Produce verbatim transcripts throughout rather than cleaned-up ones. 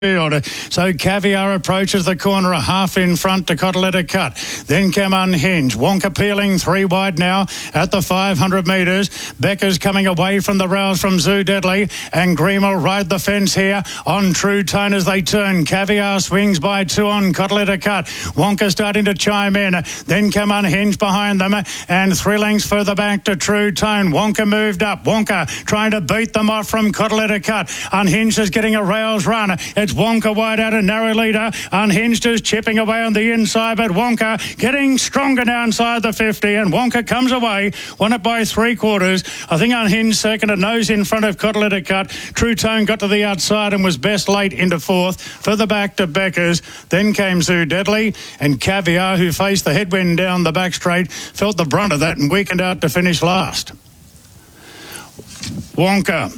So Caviar approaches the corner, a half in front to Cotaletta Cut. Then come Unhinged. Wonka peeling three wide now at the five hundred metres. Becker's coming away from the rouse from Zoo Deadly. And Green will ride the fence here on True Tone as they turn. Caviar swings by two on Cotaletta Cut. Wonka starting to chime in. Then come Unhinged behind them. And three lengths further back to True Tone. Wonka moved up. Wonka trying to beat them off from Cotaletta Cut. Unhinged is getting a rails run. It's Wonka wide out, a narrow leader. Unhinged is chipping away on the inside, but Wonka getting stronger now inside the fifty, and Wonka comes away, won it by three quarters. I think Unhinged second, a nose in front of Cotaletta Cut. True Tone got to the outside and was best late into fourth. Further back to Becker's. Then came Zoo Deadly, and Caviar, who faced the headwind down the back straight, felt the brunt of that and weakened out to finish last. Wonka.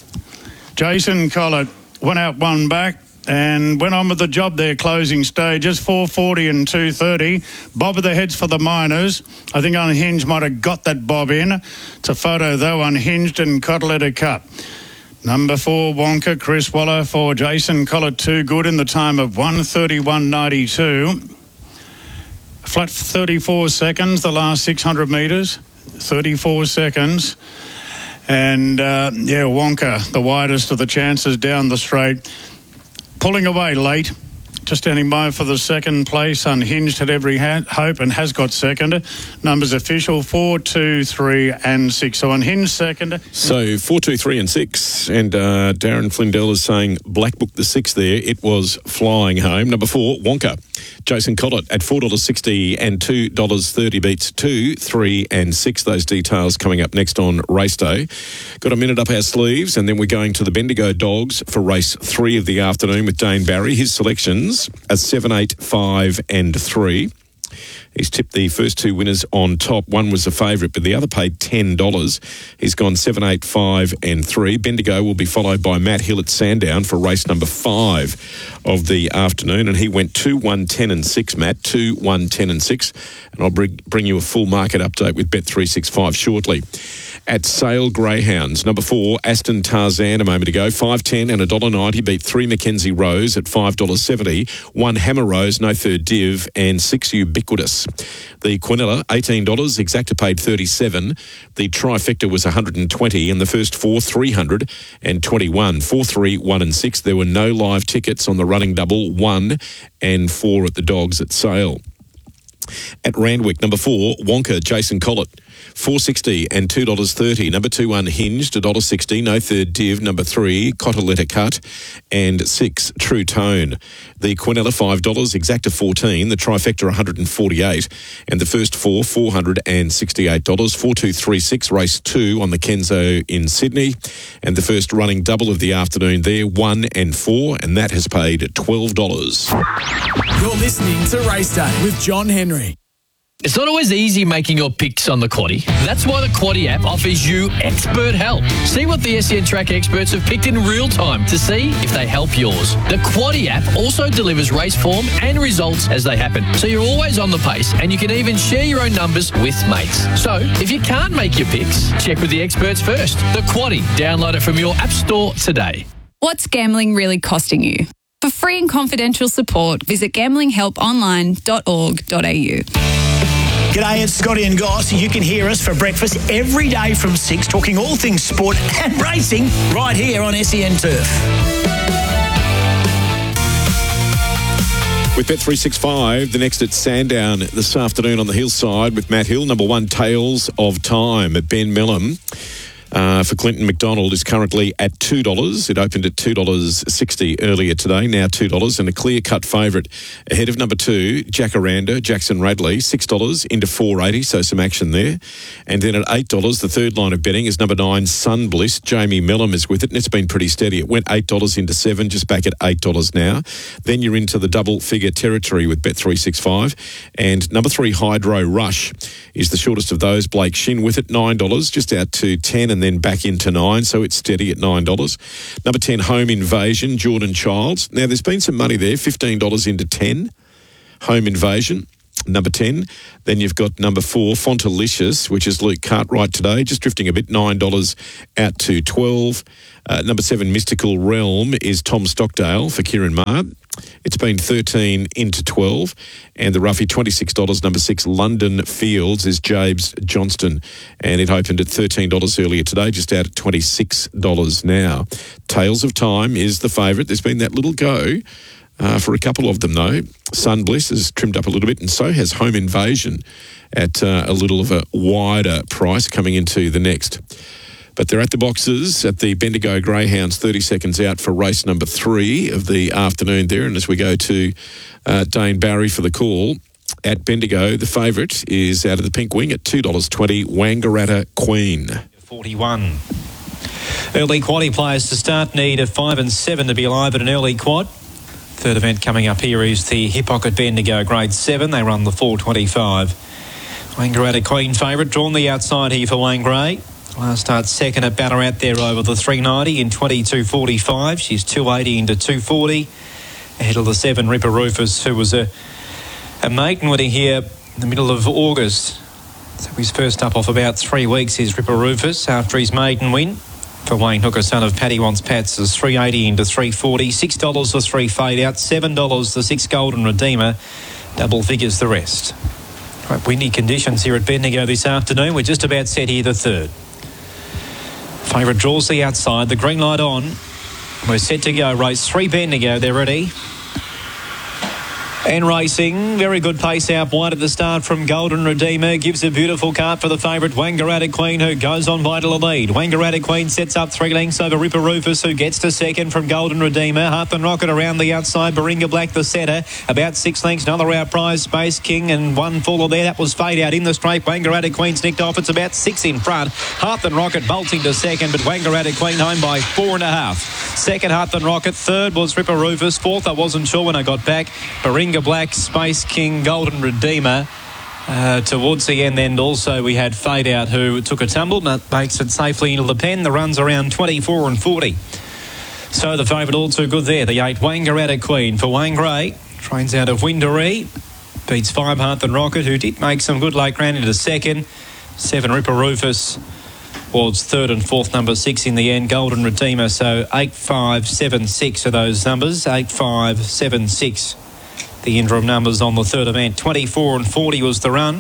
Jason Collett went out one back and went on with the job there, closing stages, four forty and two thirty. Bob of the heads for the Miners. I think Unhinged might have got that bob in. It's a photo, though, Unhinged and Cotaletta Cut. Number four, Wonka, Chris Waller for Jason Collett, too good in the time of one thirty-one ninety-two. Flat thirty-four seconds, the last six hundred metres, thirty-four seconds. And, uh, yeah, Wonka, the widest of the chances down the straight. Pulling away late, just standing by for the second place. Unhinged had every ha- hope and has got second. Numbers official, four, two, three and six. So Unhinged second. So four, two, three and six. And uh, Darren Flindell is saying Black Book the six there. It was flying home. Number four, Wonka. Jason Collett at four dollars sixty and two dollars thirty beats two, three and six. Those details coming up next on race day. Got a minute up our sleeves, and then we're going to the Bendigo Dogs for race three of the afternoon with Dane Barry. His selections are seven, eight, five and three. He's tipped the first two winners on top. One was a favourite, but the other paid ten dollars. He's gone seven, eight, five and three. Bendigo will be followed by Matt Hill at Sandown for race number five of the afternoon. And he went two, one, ten and six, Matt. two, one, ten and six. And I'll bring, bring you a full market update with Bet three sixty-five shortly. At Sale Greyhounds, number four, Aston Tarzan a moment ago, five ten and one dollar ninety, beat three Mackenzie Rose at five dollars seventy, one Hammer Rose, no third div, and six Ubiquitous. The Quinella, eighteen dollars, Exacta paid thirty-seven. The Trifecta was one hundred twenty, and the first four, three hundred twenty-one. four, three, one and six. There were no live tickets on the running double, one and four at the Dogs at Sale. At Randwick, number four, Wonka, Jason Collett, four sixty and two dollars thirty. Number two, Unhinged, one dollar sixty, no third div. Number three, Cotaletta Cut, and six, True Tone. The Quinella, five dollars, Exacta fourteen, the Trifecta one hundred forty-eight, and the first four, four hundred sixty-eight dollars. four two three six, race two on the Kenzo in Sydney, and the first running double of the afternoon there, one and four, and that has paid twelve dollars. You're listening to Race Day with John Henry. It's not always easy making your picks on the Quaddie. That's why the Quaddie app offers you expert help. See what the S E N Track experts have picked in real time to see if they help yours. The Quaddie app also delivers race form and results as they happen, so you're always on the pace, and you can even share your own numbers with mates. So if you can't make your picks, check with the experts first. The Quaddie. Download it from your app store today. What's gambling really costing you? For free and confidential support, visit gambling help online dot org dot a u. G'day, it's Scotty and Goss. You can hear us for breakfast every day from six, talking all things sport and racing right here on S E N Turf. With Bet three sixty-five, the next at Sandown this afternoon on the hillside with Matt Hill, number one, Tales of Time at Ben Melham. Uh, for Clinton McDonald is currently at two dollars. It opened at two dollars sixty earlier today, now two dollars, and a clear-cut favourite ahead of number two, Jacaranda, Jackson Radley, six dollars into four eighty, so some action there. And then at eight dollars, the third line of betting is number nine, Sun Bliss. Jamie Melham is with it, and it's been pretty steady. It went eight dollars into seven, just back at eight dollars now. Then you're into the double-figure territory with Bet three sixty-five. And number three, Hydro Rush, is the shortest of those. Blake Shin with it, nine dollars, just out to ten, and then back into nine, so it's steady at nine dollars. Number ten, Home Invasion, Jordan Childs. Now, there's been some money there, fifteen dollars into ten, Home Invasion. number ten. Then you've got number four, Fontalicious, which is Luke Cartwright today, just drifting a bit, nine dollars out to twelve. Uh, number seven, Mystical Realm, is Tom Stockdale for Kieran Maher. It's been thirteen into twelve. And the roughie, twenty-six dollars. Number six, London Fields, is James Johnston. And it opened at thirteen dollars earlier today, just out at twenty-six dollars now. Tales of Time is the favourite. There's been that little go uh, for a couple of them, though. Sun Bliss has trimmed up a little bit, and so has Home Invasion at uh, a little of a wider price coming into the next. But they're at the boxes at the Bendigo Greyhounds, thirty seconds out for race number three of the afternoon there. And as we go to uh, Dane Barry for the call, at Bendigo, the favourite is out of the pink wing at two dollars twenty, Wangaratta Queen. forty-one. Early quaddy players to start need of five and seven to be alive at an early quad. Third event coming up here is the Hip Pocket Bendigo Grade seven. They run the four twenty-five. Wangaratta Queen favourite, drawn the outside here for Wayne Gray. Last start second at Ballarat there over the three ninety in twenty-two forty-five. She's two eighty into two forty. Ahead of the seven, Ripper Rufus, who was a, a maiden winner here in the middle of August. So he's first up off about three weeks is Ripper Rufus after his maiden win. For Wayne Hooker, son of Paddy Wants Pats, is three eighty into three forty. six dollars for three fade out. seven dollars the six Golden Redeemer. Double figures the rest. Right, windy conditions here at Bendigo this afternoon. We're just about set here the third. Favourite draws the outside, the green light on. We're set to go. Race three Bendigo, they're ready. And racing, very good pace out wide at the start from Golden Redeemer. Gives a beautiful cart for the favourite Wangaratta Queen, who goes on by to the lead. Wangaratta Queen sets up three lengths over Ripper Rufus, who gets to second from Golden Redeemer. Harp and Rocket around the outside. Baringa Black the setter. About six lengths, another out prize. Space King and one fuller there. That was Fade Out in the straight. Wangaratta Queen's nicked off. It's about six in front. Harp and Rocket bolting to second, but Wangaratta Queen home by four and a half. Second, Harp and Rocket. Third was Ripper Rufus. Fourth, I wasn't sure when I got back. Baringa Black, Space King, Golden Redeemer. Uh, towards the end then also we had Fade Out, who took a tumble but makes it safely into the pen. The run's around twenty-four and forty. So the favourite all too good there. The eight Wangaratta Queen for Wayne Gray. Trains out of Windaree. Beats five Hearth and Rocket, who did make some good late ground into second. Seven Ripper Rufus was third, and fourth number six in the end, Golden Redeemer. So eight, five, seven, six are those numbers. Eight, five, seven, six. The interim numbers on the third event. twenty-four and forty was the run.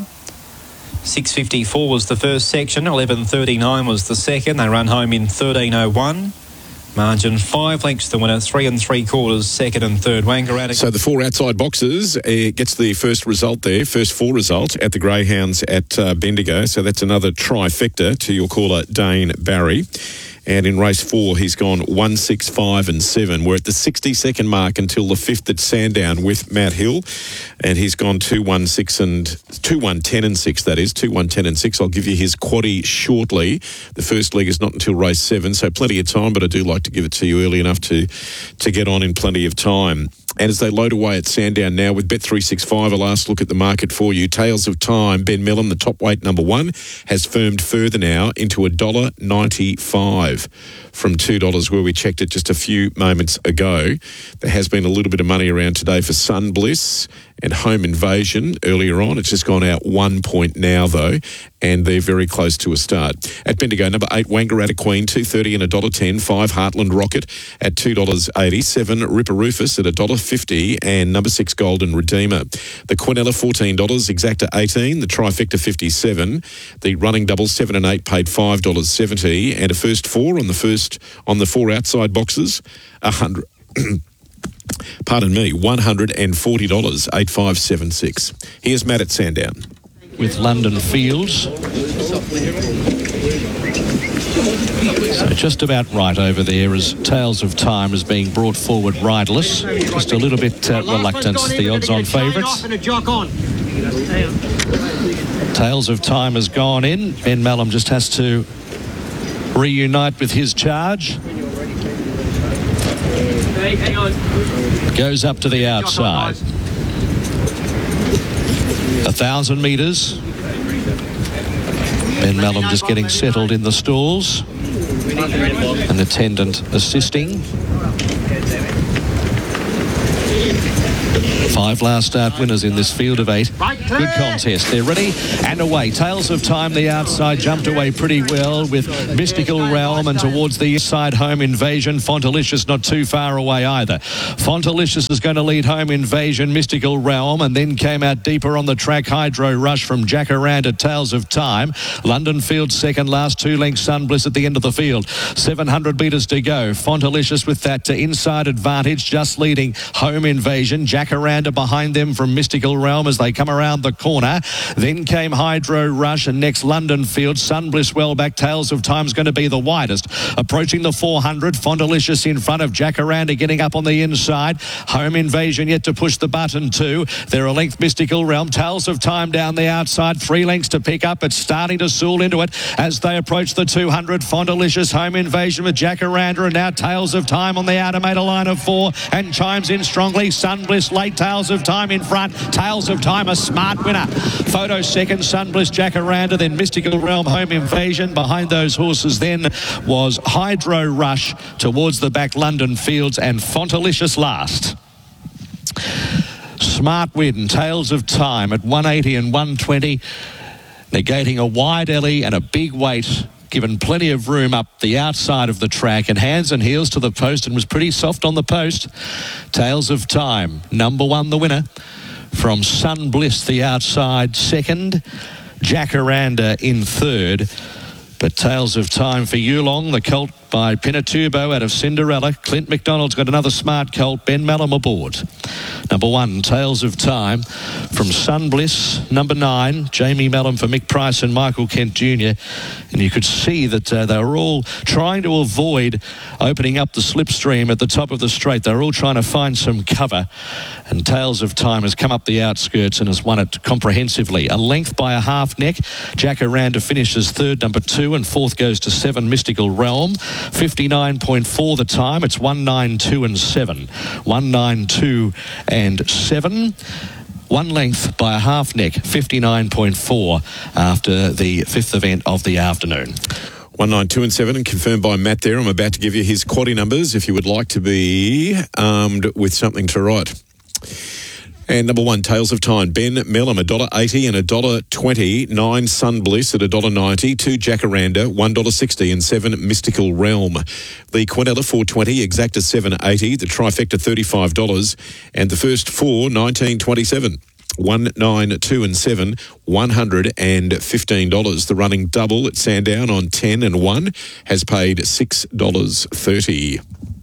six fifty-four was the first section. eleven thirty-nine was the second. They run home in thirteen oh one. Margin five lengths the winner, three and three quarters, second and third. Wangaratta. So the four outside boxes uh, gets the first result there, first four result at the Greyhounds at uh, Bendigo. So that's another trifecta to your caller, Dane Barry. And in race four, he's gone one, six, five and seven. We're at the sixty-second mark until the fifth at Sandown with Matt Hill. And he's gone two, one, six and two, one, ten and six, that is. two, one, ten and six. I'll give you his quaddie shortly. The first leg is not until race seven, so plenty of time, but I do like to give it to you early enough to, to get on in plenty of time. And as they load away at Sandown now with Bet three sixty-five, a last look at the market for you. Tales of Time, Ben Mellon, the top weight number one, has firmed further now into one dollar ninety-five from two dollars where we checked it just a few moments ago. There has been a little bit of money around today for Sun Bliss and Home Invasion earlier on. It's just gone out one point now, though, and they're very close to a start. At Bendigo, number eight, Wangaratta Queen, two thirty and one dollar ten. Five, Heartland Rocket at two dollars eighty. Seven, Ripper Rufus at one dollar fifty, and number six, Golden Redeemer. The Quinella, fourteen dollars. Exacta, eighteen. The Trifecta, fifty-seven. The running double, seven and eight, paid five dollars seventy, and a first four on the first on the four outside boxes, one hundred. Pardon me, one hundred forty dollars, eight five seven six. Here's Matt at Sandown. With London Fields. So just about right over there as Tales of Time is being brought forward riderless. Just a little bit uh, reluctant, the odds-on favourites. Tales of Time has gone in. Ben Mellon just has to reunite with his charge. Goes up to the outside. A thousand metres. Ben Mellon just getting settled in the stalls. An attendant assisting. Five last start winners in this field of eight. Good contest. They're ready and away. Tales of Time, the outside, jumped away pretty well with Mystical Realm, and towards the inside, Home Invasion. Fontalicious not too far away either. Fontalicious is going to lead Home Invasion, Mystical Realm, and then came out deeper on the track, Hydro Rush from Jacaranda, Tales of Time. London Field second, last two lengths, Sun Bliss at the end of the field. seven hundred metres to go. Fontalicious with that uh, inside advantage, just leading Home Invasion. Jacaranda behind them from Mystical Realm as they come around the corner. Then came Hydro Rush, and next London Field. Sun Bliss well back. Tales of Time's going to be the widest. Approaching the four hundred. Fontalicious in front of Jacaranda getting up on the inside. Home Invasion yet to push the button too. They're a length Mystical Realm. Tales of Time down the outside. Three lengths to pick up. It's starting to sool into it as they approach the two hundred. Fontalicious, Home Invasion with Jacaranda, and now Tales of Time on the outer, made a line of four and chimes in strongly. Sun Bliss late, Tales of Time in front. Tales of Time a smart winner. Photo second, Sun Bliss, Jacaranda, then Mystical Realm, Home Invasion. Behind those horses then was Hydro Rush towards the back, London Fields, and Fontalicious last. Smart win, Tales of Time at one eighty and one twenty, negating a wide Ellie and a big weight, given plenty of room up the outside of the track, and hands and heels to the post, and was pretty soft on the post. Tales of Time, number one, the winner, from Sun Bliss, the outside second, Jacaranda in third. But Tales of Time for Yulong, the colt by Pinatubo out of Cinderella. Clint McDonald's got another smart colt. Ben Mallam aboard. Number one, Tales of Time from Sun Bliss. Number nine, Jamie Mallam for Mick Price and Michael Kent Junior And you could see that uh, they were all trying to avoid opening up the slipstream at the top of the straight. They were all trying to find some cover. And Tales of Time has come up the outskirts and has won it comprehensively. A length by a half neck. Jacaranda finishes third, number two, and fourth goes to seven, Mystical Realm. fifty-nine point four the time. It's one ninety-two and seven. one ninety-two and seven. One length by a half neck, fifty-nine point four after the fifth event of the afternoon. one ninety-two and seven, and confirmed by Matt there. I'm about to give you his quaddie numbers if you would like to be armed with something to write. And number one, Tales of Time, Ben Melham, one dollar eighty and one dollar twenty. Nine, Sun Bliss at one dollar ninety. Two, Jacaranda, one dollar sixty. And seven, Mystical Realm. The Quinella, four twenty. Exacta, seven eighty. The Trifecta, thirty-five dollars. And the first four, nineteen twenty-seven. One, nine, two and seven, one hundred fifteen dollars. The running double at Sandown on ten and one has paid six dollars thirty.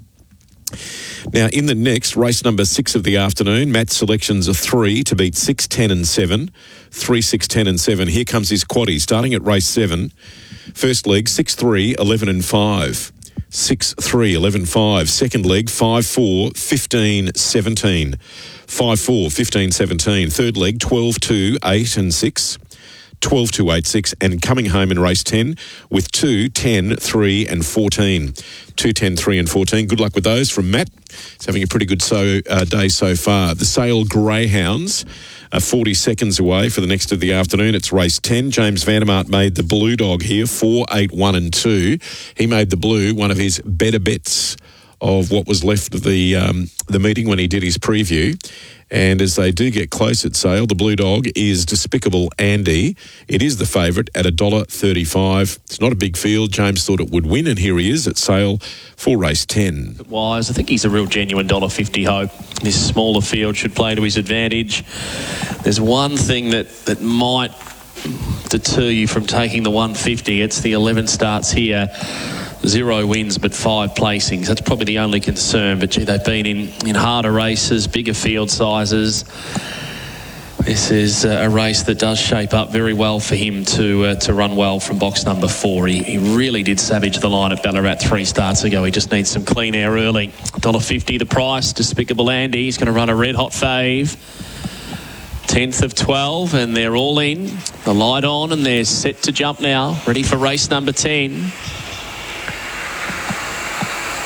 Now, in the next, race number six of the afternoon, Matt's selections are three to beat six, ten and seven. Three, six, ten and seven. Here comes his quaddie, starting at race seven. First leg, six, three, eleven and five. Six, three, eleven, five. Second leg, five, four, fifteen, seventeen. Five, four, fifteen, seventeen. Third leg, twelve, two, eight and six. twelve, two, eight, six, and coming home in race ten with two, ten, three and fourteen. two, ten, three and fourteen. Good luck with those from Matt. He's having a pretty good so, uh, day so far. The Sale Greyhounds are forty seconds away for the next of the afternoon. It's race ten. James Vandermart made the Blue Dog here, four, eight, one and two. He made the Blue one of his better bets of what was left of the um, the meeting when he did his preview. And as they do get close at Sale, the Blue Dog is Despicable Andy. It is the favourite at one dollar thirty-five. It's not a big field. James thought it would win, and here he is at Sale for race ten. Wise, I think he's a real genuine one dollar fifty hope. This smaller field should play to his advantage. There's one thing that, that might deter you from taking the one fifty. It's the eleven starts here. Zero wins but five placings. That's probably the only concern. But gee, they've been in, in harder races, bigger field sizes. This is a race that does shape up very well for him to uh, to run well from box number four. He, he really did savage the line at Ballarat three starts ago. He just needs some clean air early. one dollar fifty the price. Despicable Andy. He's going to run a red hot fave. tenth of twelve, and they're all in. The light on, and they're set to jump now. Ready for race number ten.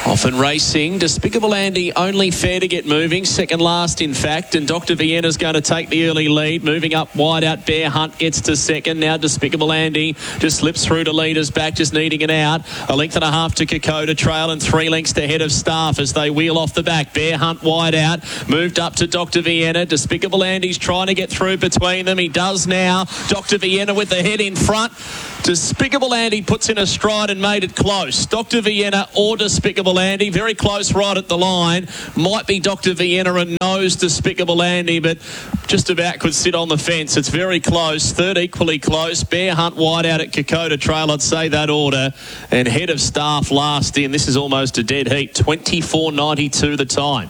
Often racing, Despicable Andy only fair to get moving, second last in fact, and Doctor Vienna's going to take the early lead, moving up wide out. Bear Hunt gets to second, now Despicable Andy just slips through to leaders back, just needing it out, a length and a half to Kokoda Trail and three lengths to Head of Staff as they wheel off the back. Bear Hunt wide out, moved up to Doctor Vienna. Despicable Andy's trying to get through between them, he does now. Doctor Vienna with the head in front. Despicable Andy puts in a stride and made it close. Doctor Vienna or Despicable Andy, very close right at the line. Might be Doctor Vienna and knows Despicable Andy, but just about could sit on the fence. It's very close. Third equally close. Bear Hunt wide out at Kokoda Trail, I'd say that order. And Head of Staff last in. This is almost a dead heat. twenty-four ninety-two the time.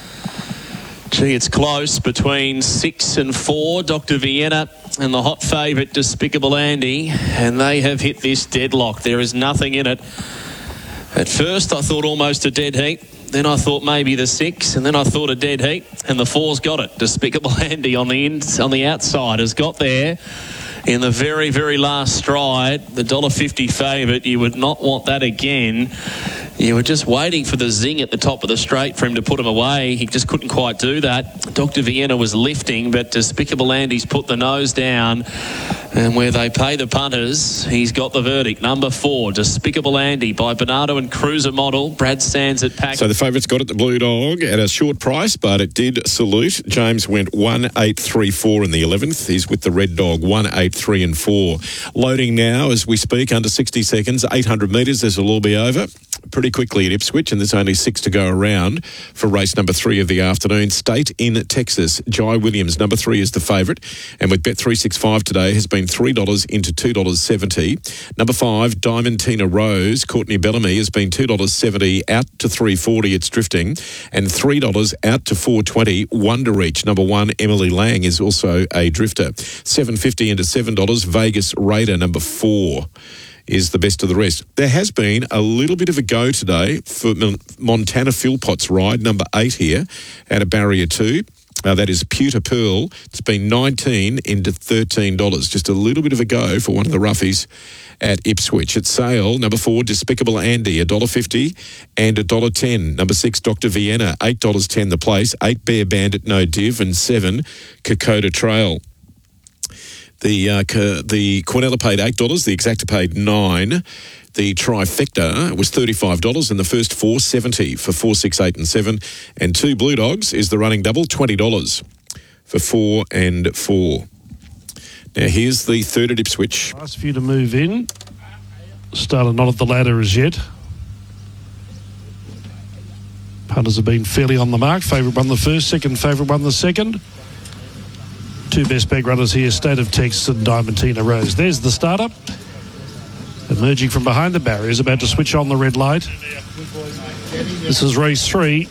Gee, it's close between six and four. Doctor Vienna and the hot favourite Despicable Andy, and they have hit this deadlock. There is nothing in it. At first I thought almost a dead heat, then I thought maybe the six, and then I thought a dead heat, and the four's got it. Despicable Andy on the in, on the outside has got there in the very, very last stride. The one dollar fifty favourite, you would not want that again. You were just waiting for the zing at the top of the straight for him to put him away. He just couldn't quite do that. Doctor Vienna was lifting, but Despicable Andy's put the nose down. And where they pay the punters, he's got the verdict. Number four, Despicable Andy by Bernardo and Cruiser Model. Brad Sands at Pack. So the favourite's got it, the Blue Dog, at a short price, but it did salute. James went one eight three four in the eleventh. He's with the Red Dog, one eight three and four. Loading now as we speak, under sixty seconds, eight hundred metres. This will all be over pretty quickly at Ipswich, and there's only six to go around for race number three of the afternoon. State in Texas. Jai Williams, number three, is the favourite, and with Bet three sixty-five today has been three dollars into two dollars seventy. Number five, Diamond Tina Rose, Courtney Bellamy, has been two dollars seventy out to three forty. It's drifting, and three dollars out to four twenty. Wonder Reach, number one, Emily Lang, is also a drifter. seven fifty into seven dollars. Vegas Raider, number four, is the best of the rest. There has been a little bit of a go today for Montana Philpott's ride, number eight here, out of barrier two. Uh, that is Pewter Pearl. It's been nineteen into thirteen dollars. Just a little bit of a go for one of the roughies at Ipswich. At sale, number four, Despicable Andy, one dollar fifty and one dollar ten. Number six, Doctor Vienna, eight dollars ten the place. Eight, Bear Bandit, no div. And seven, Kokoda Trail. The uh, the Quinella paid eight dollars. The Exacta paid nine dollars. The Trifecta was thirty-five dollars, and the first four, seventy for four, six, eight and seven. And two Blue Dogs is the running double, twenty dollars for four and four. Now here's the third at Ipswich. Nice for you to move in. Started not at the ladder as yet. Punters have been fairly on the mark. Favourite won the first, second favourite won the second. Two best bag runners here, State of Texas and Diamond Tina Rose. There's the starter. Emerging from behind the barriers, about to switch on the red light. This is race three.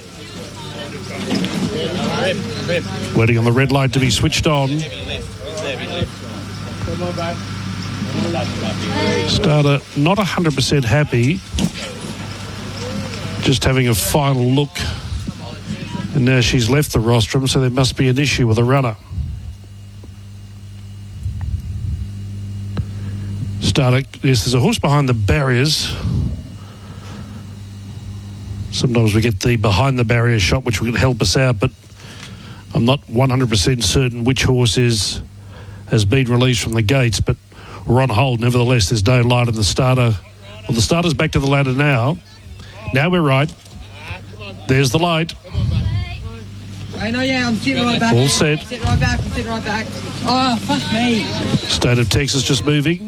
Waiting on the red light to be switched on. Starter not one hundred percent happy. Just having a final look. And now she's left the rostrum, so there must be an issue with the runner. Starter, yes, there's a horse behind the barriers. Sometimes we get the behind the barrier shot, which will help us out, but I'm not one hundred percent certain which horse is has been released from the gates, but we're on hold. Nevertheless, there's no light in the starter. Well, the starter's back to the ladder now. Now we're right. There's the light. I know, yeah, I'm sitting right back. All set. I'm sitting right back, I'm sitting right back. Oh, fuck me. State of Texas just moving.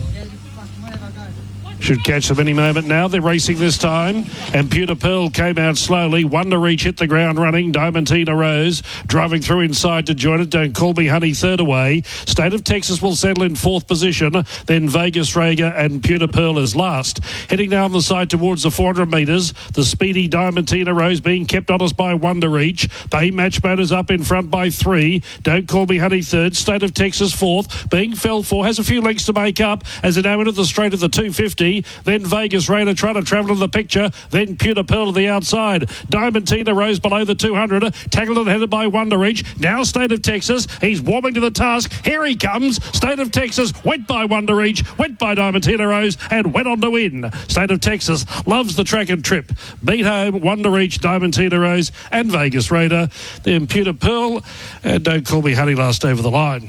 Should catch them any moment now. They're racing this time. And Pewter Pearl came out slowly. Wonder Reach hit the ground running. Diamond Tina Rose driving through inside to join it. Don't Call Me Honey third away. State of Texas will settle in fourth position. Then Vegas Rager and Pewter Pearl is last. Heading down the side towards the four hundred metres. The speedy Diamond Tina Rose being kept honest by Wonder Reach. Bay Match Motors up in front by three. Don't Call Me Honey third. State of Texas fourth. Being fell for has a few lengths to make up as they now into the straight of the two fifty. sixty. Then Vegas Raider trying to travel to the picture. Then Pewter Pearl to the outside. Diamantina Rose below the two hundred. Tackled and headed by Wonder Reach. Now State of Texas. He's warming to the task. Here he comes. State of Texas went by Wonder Reach, went by Diamantina Rose, and went on to win. State of Texas loves the track and trip. Beat home Wonder Reach, Diamantina Rose, and Vegas Raider. Then Pewter Pearl and Don't Call Me Honey last over the line.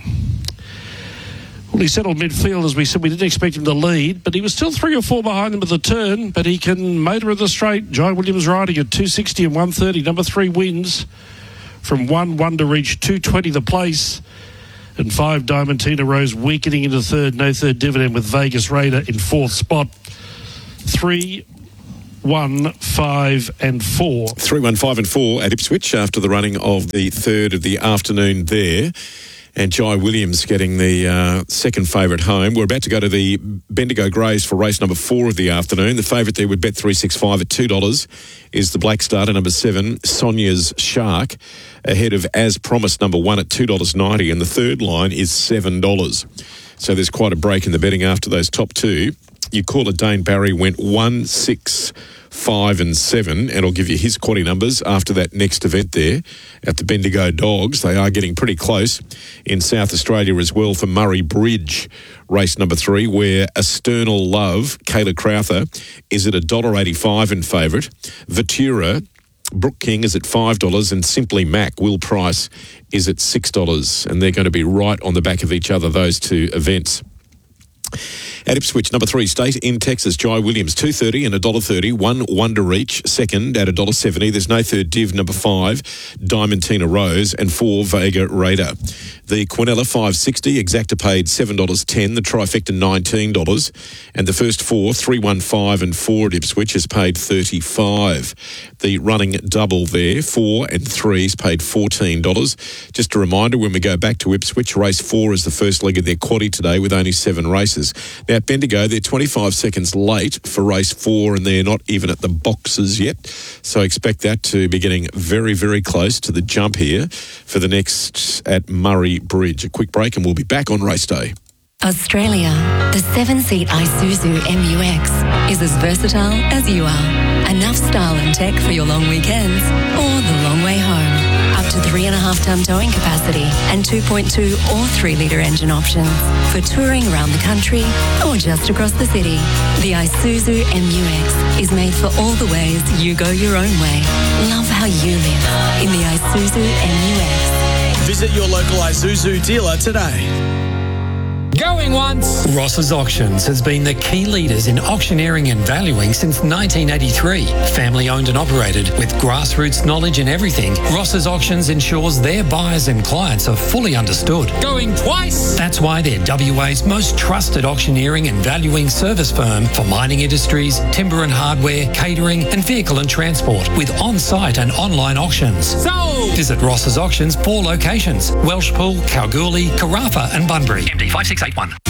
Well, he settled midfield, as we said. We didn't expect him to lead, but he was still three or four behind them at the turn, but he can motor in the straight. Jai Williams riding at two sixty and one thirty. Number three wins from one, Wonder Reach, two twenty the place. And five, Diamantina Rose weakening into third. No third dividend with Vegas Raider in fourth spot. Three, one, five and four. Three, one, five and four at Ipswich after the running of the third of the afternoon there. And Jai Williams getting the uh, second favourite home. We're about to go to the Bendigo Greys for race number four of the afternoon. The favourite there with Bet three sixty-five at two dollars is the Black Starter, number seven, Sonia's Shark, ahead of As Promised, number one, at two dollars ninety. And the third line is seven dollars. So there's quite a break in the betting after those top two. You call it Dane Barry went one, six, five and seven, and I'll give you his quaddy numbers after that next event there at the Bendigo Dogs. They are getting pretty close in South Australia as well for Murray Bridge, race number three, where Asternal Love, Kayla Crowther, is at one dollar eighty-five in favourite. Ventura, Brooke King is at five dollars, and Simply Mac, Will Price, is at six dollars, and they're going to be right on the back of each other, those two events. At Ipswich, number three, State in Texas, Jai Williams, two thirty and one dollar thirty. One, Wonder Reach, second at one dollar seventy. There's no third div, number five, Diamantina Rose, and four, Vega Raider. The Quinella, five sixty, Exacta paid seven dollars ten. The Trifecta, nineteen dollars. And the first four, three, one, five and four at Ipswich, has paid thirty-five dollars. The running double there, four and three, has paid fourteen dollars. Just a reminder, when we go back to Ipswich, race four is the first leg of their quaddie today with only seven races. Now, at Bendigo, they're twenty-five seconds late for race four, and they're not even at the boxes yet. So expect that to be getting very, very close to the jump here for the next at Murray Bridge. A quick break, and we'll be back on race day. Australia, the seven-seat Isuzu M U X is as versatile as you are. Enough style and tech for your long weekends or the long way home. Up to three and a half ton towing capacity and two point two or three litre engine options for touring around the country or just across the city. The Isuzu M U X is made for all the ways you go your own way. Love how you live in the Isuzu M U X. Visit your local Isuzu dealer today. Going once. Ross's Auctions has been the key leaders in auctioneering and valuing since nineteen eighty-three. Family owned and operated with grassroots knowledge in everything, Ross's Auctions ensures their buyers and clients are fully understood. Going twice. That's why they're W A's most trusted auctioneering and valuing service firm for mining industries, timber and hardware, catering and vehicle and transport with on-site and online auctions. So visit Ross's Auctions, four locations: Welshpool, Kalgoorlie, Carafa and Bunbury. M D five six eight one.